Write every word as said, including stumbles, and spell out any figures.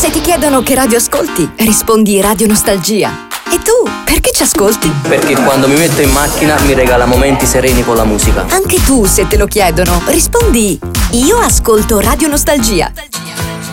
Se ti chiedono che radio ascolti, rispondi Radio Nostalgia. E tu, perché ci ascolti? Perché quando mi metto in macchina mi regala momenti sereni con la musica. Anche tu, se te lo chiedono, rispondi: io ascolto Radio Nostalgia.